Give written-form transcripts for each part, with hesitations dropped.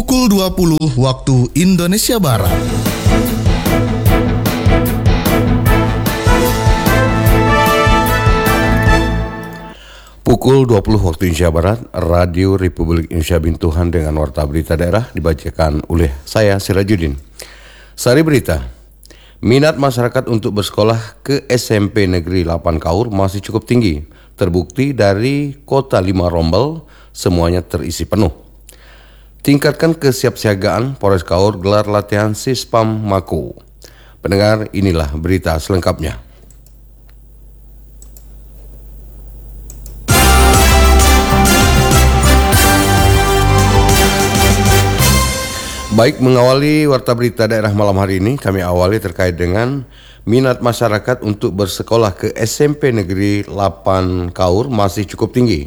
pukul 20 waktu Indonesia Barat. Pukul 20 waktu Indonesia Barat, Radio Republik Indonesia Bintuhan dengan warta berita daerah dibacakan oleh saya Sirajuddin. Sari berita, minat masyarakat untuk bersekolah ke SMP Negeri 8 Kaur masih cukup tinggi. Terbukti dari kota 5 Rombel, semuanya terisi penuh. Tingkatkan kesiapsiagaan, Polres Kaur gelar latihan Sispam Mako. Pendengar, inilah berita selengkapnya. Baik, mengawali warta berita daerah malam hari ini, kami awali terkait dengan minat masyarakat untuk bersekolah ke SMP Negeri 8 Kaur masih cukup tinggi.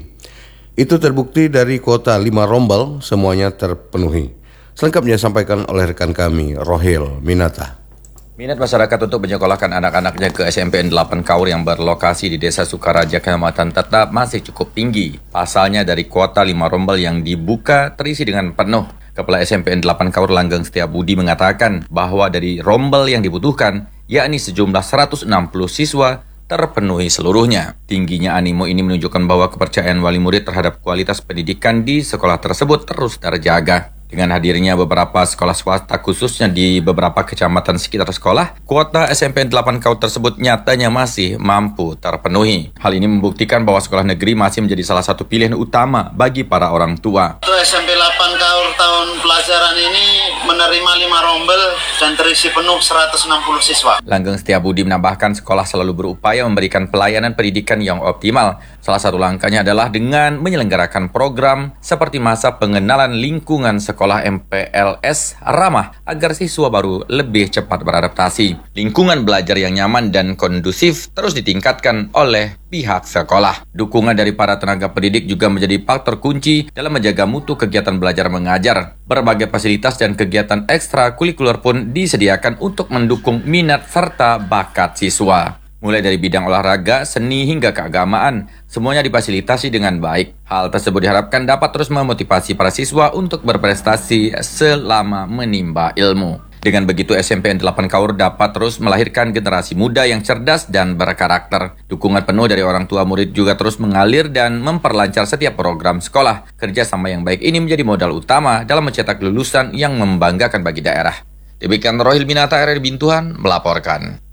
Itu terbukti dari kota 5 Rombel, semuanya terpenuhi. Selengkapnya sampaikan oleh rekan kami, Rohil Minata. Minat masyarakat untuk menyekolahkan anak-anaknya ke SMP 8 Kaur yang berlokasi di Desa Sukaraja, Kecamatan Tetap masih cukup tinggi. Pasalnya dari kota 5 Rombel yang dibuka terisi dengan penuh. Kepala SMPN 8 Kaur Langgeng Setiabudi mengatakan bahwa dari rombel yang dibutuhkan, yakni sejumlah 160 siswa, terpenuhi seluruhnya. Tingginya animo ini menunjukkan bahwa kepercayaan wali murid terhadap kualitas pendidikan di sekolah tersebut terus terjaga. Dengan hadirnya beberapa sekolah swasta khususnya di beberapa kecamatan sekitar sekolah, kuota SMPN 8 Kaur tersebut nyatanya masih mampu terpenuhi. Hal ini membuktikan bahwa sekolah negeri masih menjadi salah satu pilihan utama bagi para orang tua. SMP 8 Kaur tahun pelajaran ini menerima 5 rombel dan terisi penuh 160 siswa. Langgeng Setiabudi menambahkan sekolah selalu berupaya memberikan pelayanan pendidikan yang optimal. Salah satu langkahnya adalah dengan menyelenggarakan program seperti masa pengenalan lingkungan sekolah MPLS ramah agar siswa baru lebih cepat beradaptasi. Lingkungan belajar yang nyaman dan kondusif terus ditingkatkan oleh pihak sekolah. Dukungan dari para tenaga pendidik juga menjadi faktor kunci dalam menjaga mutu kegiatan belajar mengajar. Berbagai fasilitas dan kegiatan ekstrakurikuler pun disediakan untuk mendukung minat serta bakat siswa. Mulai dari bidang olahraga, seni hingga keagamaan, semuanya difasilitasi dengan baik. Hal tersebut diharapkan dapat terus memotivasi para siswa untuk berprestasi selama menimba ilmu. Dengan begitu, SMPN 8 Kaur dapat terus melahirkan generasi muda yang cerdas dan berkarakter. Dukungan penuh dari orang tua murid juga terus mengalir dan memperlancar setiap program sekolah. Kerjasama yang baik ini menjadi modal utama dalam mencetak lulusan yang membanggakan bagi daerah. Demikian Rohil Minata, RRI Bintuhan, melaporkan.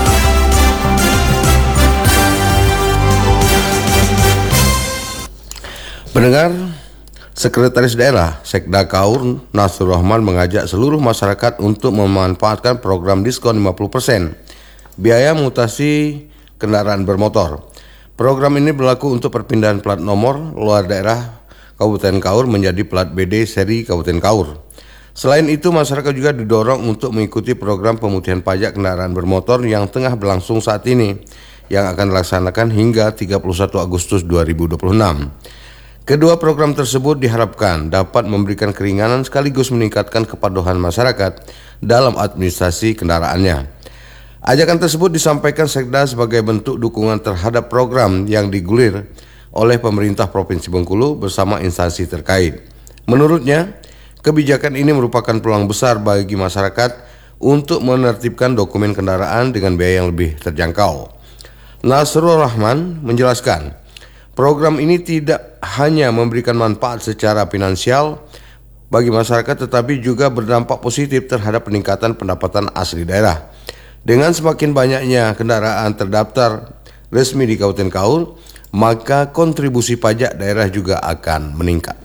Pendengar, Sekretaris Daerah Sekda Kaur Nasrul Rahman mengajak seluruh masyarakat untuk memanfaatkan program diskon 50% biaya mutasi kendaraan bermotor. Program ini berlaku untuk perpindahan plat nomor luar daerah Kabupaten Kaur menjadi plat BD seri Kabupaten Kaur. Selain itu, masyarakat juga didorong untuk mengikuti program pemutihan pajak kendaraan bermotor yang tengah berlangsung saat ini, yang akan dilaksanakan hingga 31 Agustus 2026. Kedua program tersebut diharapkan dapat memberikan keringanan sekaligus meningkatkan kepatuhan masyarakat dalam administrasi kendaraannya. Ajakan tersebut disampaikan Sekda sebagai bentuk dukungan terhadap program yang digulir oleh pemerintah Provinsi Bengkulu bersama instansi terkait. Menurutnya, kebijakan ini merupakan peluang besar bagi masyarakat untuk menertibkan dokumen kendaraan dengan biaya yang lebih terjangkau. Nasrul Rahman menjelaskan, program ini tidak hanya memberikan manfaat secara finansial bagi masyarakat, tetapi juga berdampak positif terhadap peningkatan pendapatan asli daerah. Dengan semakin banyaknya kendaraan terdaftar resmi di Kabupaten Kaur, maka kontribusi pajak daerah juga akan meningkat.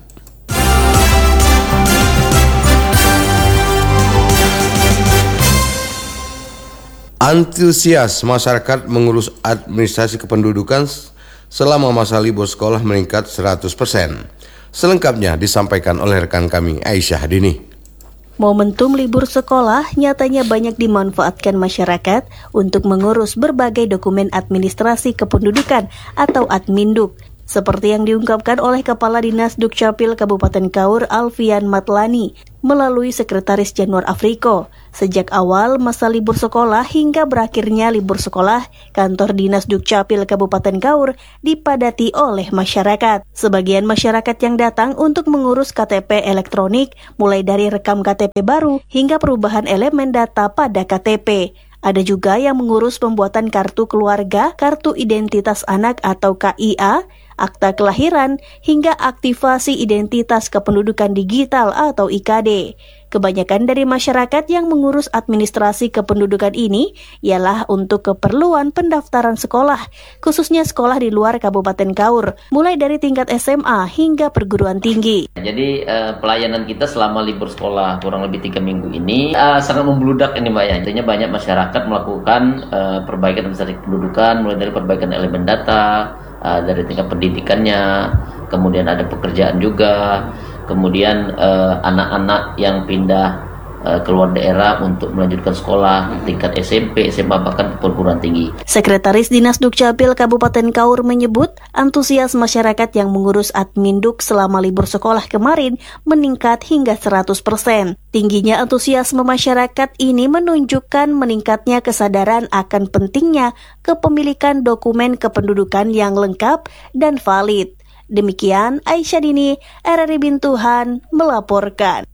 Antusias masyarakat mengurus administrasi kependudukan selama masa libur sekolah meningkat 100%. Selengkapnya disampaikan oleh rekan kami Aisyah Dini. Momentum libur sekolah nyatanya banyak dimanfaatkan masyarakat untuk mengurus berbagai dokumen administrasi kependudukan atau Adminduk. seperti yang diungkapkan oleh Kepala Dinas Dukcapil Kabupaten Kaur Alfian Matlani melalui Sekretaris Januar Afriko. Sejak awal masa libur sekolah hingga berakhirnya libur sekolah, kantor Dinas Dukcapil Kabupaten Kaur dipadati oleh masyarakat. Sebagian masyarakat yang datang untuk mengurus KTP elektronik, mulai dari rekam KTP baru hingga perubahan elemen data pada KTP. Ada juga yang mengurus pembuatan kartu keluarga, kartu identitas anak atau KIA, akta kelahiran, hingga aktivasi identitas kependudukan digital atau IKD. Kebanyakan dari masyarakat yang mengurus administrasi kependudukan ini ialah untuk keperluan pendaftaran sekolah, khususnya sekolah di luar Kabupaten Kaur, mulai dari tingkat SMA hingga perguruan tinggi. Jadi pelayanan kita selama libur sekolah kurang lebih 3 minggu ini sangat membludak ini Mbak ya. Intinya banyak masyarakat melakukan perbaikan administrasi kependudukan, mulai dari perbaikan elemen data, dari tingkat pendidikannya, kemudian ada pekerjaan juga, kemudian anak-anak yang pindah keluar daerah untuk melanjutkan sekolah tingkat SMP, SMA, bahkan perguruan tinggi. Sekretaris Dinas Dukcapil Kabupaten Kaur menyebut antusias masyarakat yang mengurus Adminduk selama libur sekolah kemarin meningkat hingga 100%. Tingginya antusiasme masyarakat ini menunjukkan meningkatnya kesadaran akan pentingnya kepemilikan dokumen kependudukan yang lengkap dan valid. Demikian Aisyah Dini, RRI Bintuhan melaporkan.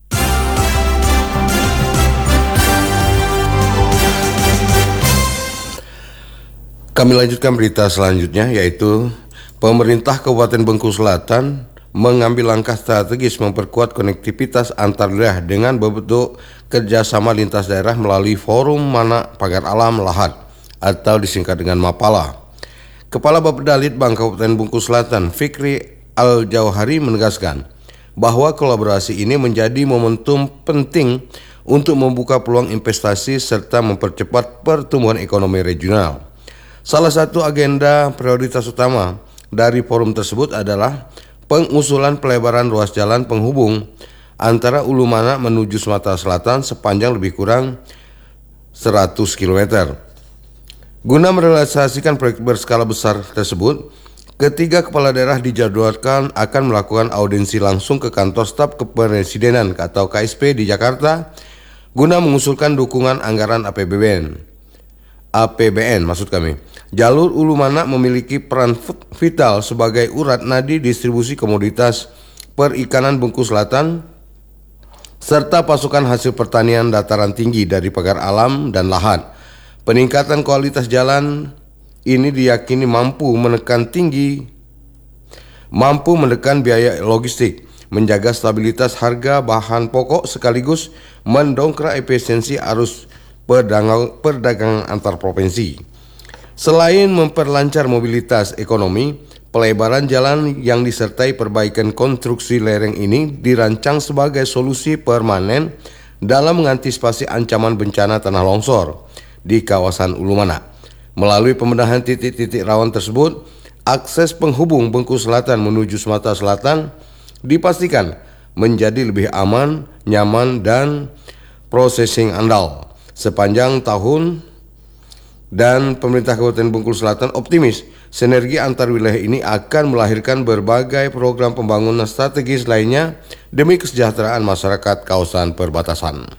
Kami lanjutkan berita selanjutnya, yaitu pemerintah Kabupaten Bengkulu Selatan mengambil langkah strategis memperkuat konektivitas antar daerah dengan berbentuk kerjasama lintas daerah melalui Forum Mana Pagar Alam Lahat atau disingkat dengan MAPALA. Kepala Bapedalitbang Kabupaten Bengkulu Selatan, Fikri Al-Jauhari, menegaskan bahwa kolaborasi ini menjadi momentum penting untuk membuka peluang investasi serta mempercepat pertumbuhan ekonomi regional. Salah satu agenda prioritas utama dari forum tersebut adalah pengusulan pelebaran ruas jalan penghubung antara Ulu Mana menuju Sumatera Selatan sepanjang lebih kurang 100 km. Guna merealisasikan proyek berskala besar tersebut, ketiga kepala daerah dijadwalkan akan melakukan audiensi langsung ke kantor staf kepresidenan atau KSP di Jakarta guna mengusulkan dukungan anggaran APBN maksud kami. Jalur Ulu Mana memiliki peran vital sebagai urat nadi distribusi komoditas perikanan Bengkulu Selatan serta pasokan hasil pertanian dataran tinggi dari pagar alam dan lahat. Peningkatan kualitas jalan ini diyakini mampu menekan biaya logistik, menjaga stabilitas harga bahan pokok sekaligus mendongkrak efisiensi arus perdagangan antar provinsi. Selain memperlancar mobilitas ekonomi, pelebaran jalan yang disertai perbaikan konstruksi lereng ini dirancang sebagai solusi permanen dalam mengantisipasi ancaman bencana tanah longsor di kawasan Ulu Mana. Melalui pembenahan titik-titik rawan tersebut, akses penghubung Bengkulu Selatan menuju Sumatera Selatan dipastikan menjadi lebih aman, nyaman, dan processing andal sepanjang tahun. Dan pemerintah Kabupaten Bengkulu Selatan optimis sinergi antar wilayah ini akan melahirkan berbagai program pembangunan strategis lainnya demi kesejahteraan masyarakat kawasan perbatasan.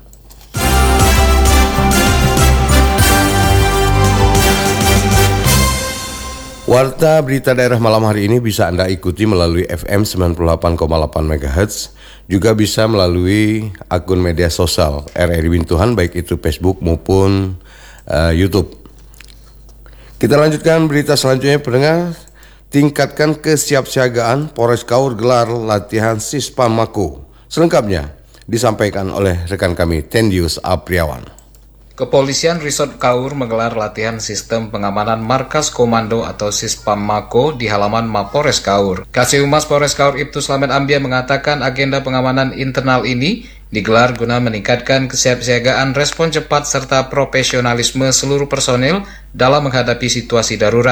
Warta berita daerah malam hari ini bisa Anda ikuti melalui FM 98,8 MHz, juga bisa melalui akun media sosial RRI Bintuhan, baik itu Facebook maupun YouTube. Kita lanjutkan berita selanjutnya, pendengar. Tingkatkan kesiapsiagaan, Polres Kaur gelar latihan Sispam Mako. Selengkapnya disampaikan oleh rekan kami Tendius Apriawan. Kepolisian Resort Kaur menggelar latihan sistem pengamanan markas komando atau Sispam Mako di halaman Mapores Kaur. Kasih Humas Polres Kaur Ibtu Slamet Ambia mengatakan agenda pengamanan internal ini digelar guna meningkatkan kesiapsiagaan, respon cepat serta profesionalisme seluruh personel dalam menghadapi situasi darurat.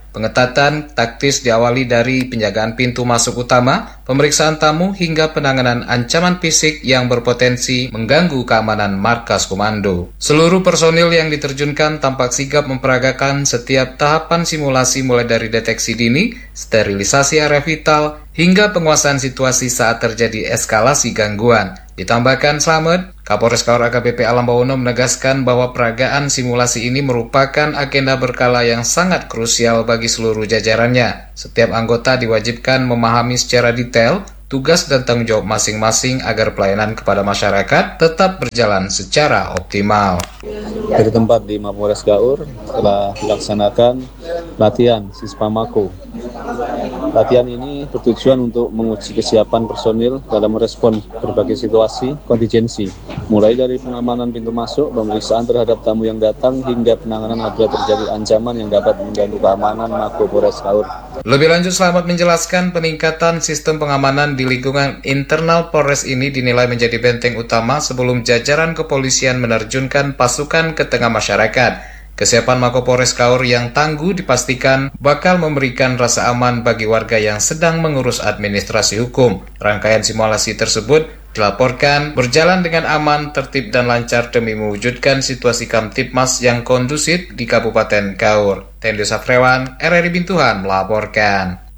Pengetatan taktis diawali dari penjagaan pintu masuk utama, pemeriksaan tamu hingga penanganan ancaman fisik yang berpotensi mengganggu keamanan markas komando. Seluruh personil yang diterjunkan tampak sigap memperagakan setiap tahapan simulasi mulai dari deteksi dini, sterilisasi area vital, hingga penguasaan situasi saat terjadi eskalasi gangguan. Ditambahkan Slamet, Kapolres Kaur AKBP Alam Bawono menegaskan bahwa peragaan simulasi ini merupakan agenda berkala yang sangat krusial bagi seluruh jajarannya. Setiap anggota diwajibkan memahami secara detail tugas dan tanggung jawab masing-masing agar pelayanan kepada masyarakat tetap berjalan secara optimal. Dari tempat di Mapolres Kaur telah dilaksanakan latihan Sispamako. Latihan ini bertujuan untuk menguji kesiapan personil dalam merespon berbagai situasi kontingensi, mulai dari pengamanan pintu masuk, pemeriksaan terhadap tamu yang datang, hingga penanganan apabila terjadi ancaman yang dapat mengganggu keamanan Mako Polres Kaur. Lebih lanjut, Slamet menjelaskan peningkatan sistem pengamanan di lingkungan internal Polres ini dinilai menjadi benteng utama sebelum jajaran kepolisian menerjunkan pasukan ke tengah masyarakat. Kesiapan Mako Polres Kaur yang tangguh dipastikan bakal memberikan rasa aman bagi warga yang sedang mengurus administrasi hukum. Rangkaian simulasi tersebut dilaporkan berjalan dengan aman, tertib, dan lancar demi mewujudkan situasi Kamtibmas yang kondusif di Kabupaten Kaur. Tendu Safrewan, RRI Bintuhan melaporkan.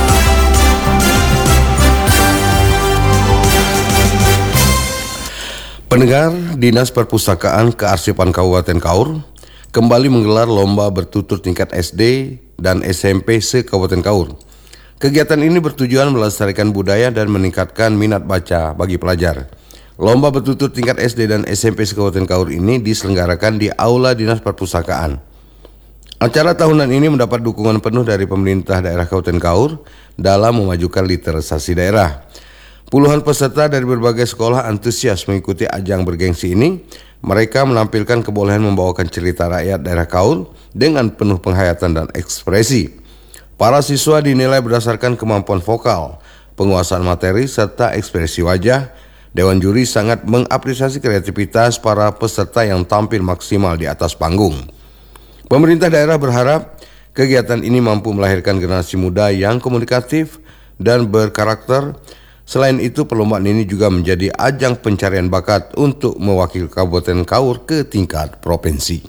Pendengar, Dinas Perpustakaan Kearsipan Kabupaten Kaur kembali menggelar lomba bertutur tingkat SD dan SMP se-Kabupaten Kaur. Kegiatan ini bertujuan melestarikan budaya dan meningkatkan minat baca bagi pelajar. Lomba bertutur tingkat SD dan SMP se-Kabupaten Kaur ini diselenggarakan di Aula Dinas Perpustakaan. Acara tahunan ini mendapat dukungan penuh dari pemerintah daerah Kabupaten Kaur dalam memajukan literasi daerah. Puluhan peserta dari berbagai sekolah antusias mengikuti ajang bergengsi ini. Mereka menampilkan kebolehan membawakan cerita rakyat daerah Kaur dengan penuh penghayatan dan ekspresi. Para siswa dinilai berdasarkan kemampuan vokal, penguasaan materi, serta ekspresi wajah. Dewan juri sangat mengapresiasi kreativitas para peserta yang tampil maksimal di atas panggung. Pemerintah daerah berharap kegiatan ini mampu melahirkan generasi muda yang komunikatif dan berkarakter. Selain itu, perlombaan ini juga menjadi ajang pencarian bakat untuk mewakili Kabupaten Kaur ke tingkat provinsi.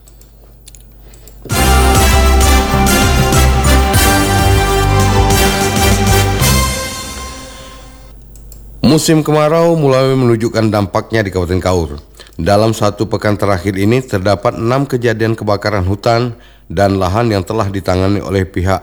Musim kemarau mulai menunjukkan dampaknya di Kabupaten Kaur. Dalam satu pekan terakhir ini terdapat 6 kejadian kebakaran hutan dan lahan yang telah ditangani oleh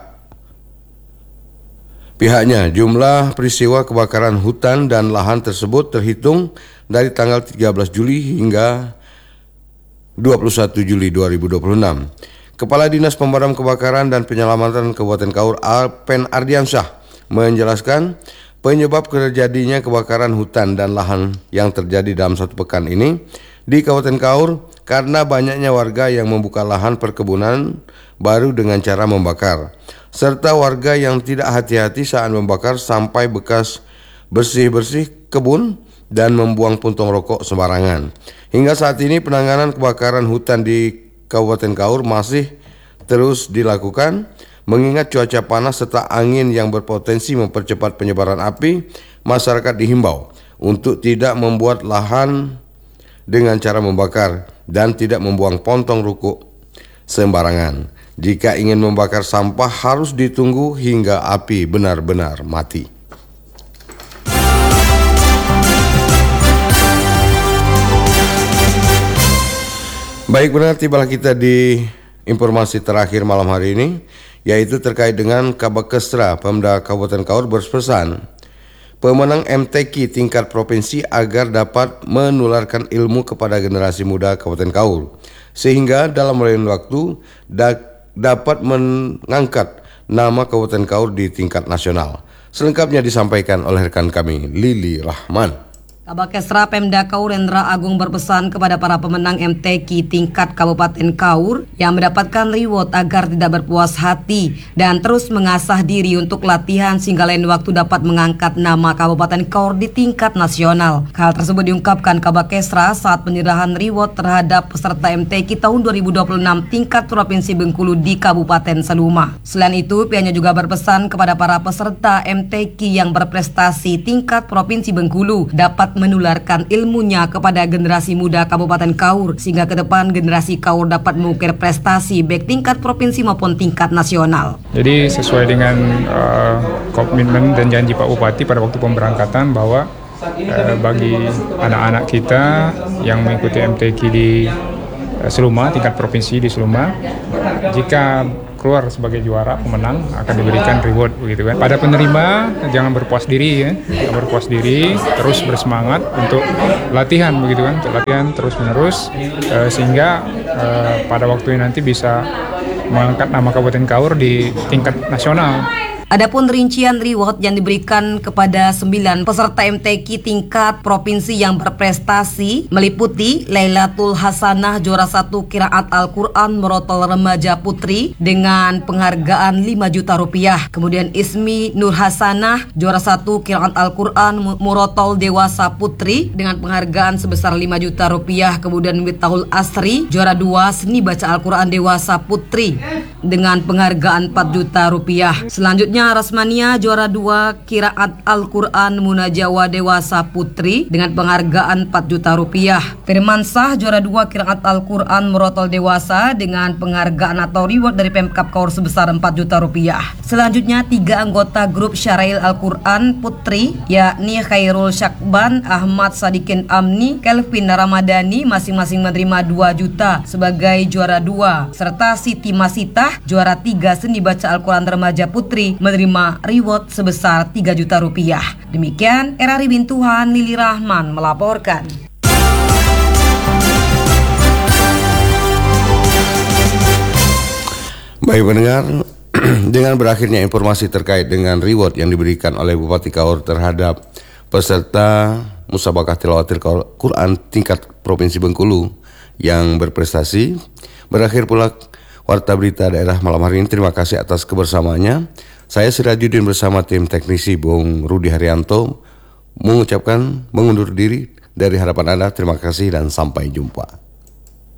pihaknya. Jumlah peristiwa kebakaran hutan dan lahan tersebut terhitung dari tanggal 13 Juli hingga 21 Juli 2026. Kepala Dinas Pemadam Kebakaran dan Penyelamatan Kabupaten Kaur Alpen Ardiansyah menjelaskan penyebab terjadinya kebakaran hutan dan lahan yang terjadi dalam satu pekan ini di Kabupaten Kaur karena banyaknya warga yang membuka lahan perkebunan baru dengan cara membakar, serta warga yang tidak hati-hati saat membakar sampai bekas bersih-bersih kebun dan membuang puntung rokok sembarangan. Hingga saat ini penanganan kebakaran hutan di Kabupaten Kaur masih terus dilakukan. Mengingat cuaca panas serta angin yang berpotensi mempercepat penyebaran api, masyarakat dihimbau untuk tidak membuat lahan dengan cara membakar dan tidak membuang pontong rokok sembarangan. Jika ingin membakar sampah harus ditunggu hingga api benar-benar mati. Baik, benar, tibalah kita di informasi terakhir malam hari ini, yaitu terkait dengan Kabakesra Pemda Kabupaten Kaur berpesan pemenang MTQ tingkat provinsi agar dapat menularkan ilmu kepada generasi muda Kabupaten Kaur, sehingga dalam waktu dapat mengangkat nama Kabupaten Kaur di tingkat nasional. Selengkapnya disampaikan oleh rekan kami Lili Rahman. Kabakesra Pemda Kaur Rendra Agung berpesan kepada para pemenang MTQ tingkat Kabupaten Kaur yang mendapatkan reward agar tidak berpuas hati dan terus mengasah diri untuk latihan sehingga lain waktu dapat mengangkat nama Kabupaten Kaur di tingkat nasional. Hal tersebut diungkapkan Kabakesra saat penyerahan reward terhadap peserta MTQ tahun 2026 tingkat Provinsi Bengkulu di Kabupaten Seluma. Selain itu, pihaknya juga berpesan kepada para peserta MTQ yang berprestasi tingkat Provinsi Bengkulu dapat menularkan ilmunya kepada generasi muda Kabupaten Kaur sehingga ke depan generasi Kaur dapat mengukir prestasi baik tingkat provinsi maupun tingkat nasional. Jadi sesuai dengan komitmen dan janji Pak Bupati pada waktu pemberangkatan bahwa bagi anak-anak kita yang mengikuti MTQ di Seluma, tingkat provinsi di Seluma, jika keluar sebagai juara pemenang akan diberikan reward begitu kan. Pada penerima jangan berpuas diri ya, jangan berpuas diri, terus bersemangat untuk latihan begitu kan, untuk latihan terus menerus sehingga pada waktunya nanti bisa mengangkat nama Kabupaten Kaur di tingkat nasional. Adapun rincian reward yang diberikan kepada 9 peserta MTQ tingkat provinsi yang berprestasi meliputi Lailatul Hasanah juara 1 Qiraat Al-Quran Murotol Remaja Putri dengan penghargaan 5 juta rupiah. Kemudian Ismi Nur Hasanah juara 1 Qiraat Al-Quran Murotol Dewasa Putri dengan penghargaan sebesar 5 juta rupiah. Kemudian Miftahul Asri juara 2 Seni Baca Al-Quran Dewasa Putri dengan penghargaan 4 juta rupiah. Selanjutnya Rasmania juara 2 Qiraat Al-Quran Munajawa Dewasa Putri dengan penghargaan 4 juta rupiah. Firmansah juara 2 Qiraat Al-Quran Murotol Dewasa dengan penghargaan atau reward dari Pemkab Kaur sebesar 4 juta rupiah. Selanjutnya 3 anggota grup Syarail Al-Quran Putri yakni Khairul Syakban, Ahmad Sadikin Amni, Kelvin Ramadhani masing-masing menerima 2 juta sebagai juara 2 serta Siti Masitah juara 3 Seni Baca Al-Quran Remaja Putri menerima reward sebesar 3 juta rupiah. Demikian RRI Bintuhan Lili Rahman melaporkan. Baik pendengar, dengan berakhirnya informasi terkait dengan reward yang diberikan oleh Bupati Kaur terhadap peserta Musabaqah Tilawatil Quran tingkat Provinsi Bengkulu yang berprestasi, berakhir pula Warta Berita Daerah malam hari ini. Terima kasih atas kebersamaannya. Saya Sirajuddin bersama tim teknisi Bung Rudi Haryanto mengucapkan mengundur diri dari hadapan Anda. Terima kasih dan sampai jumpa.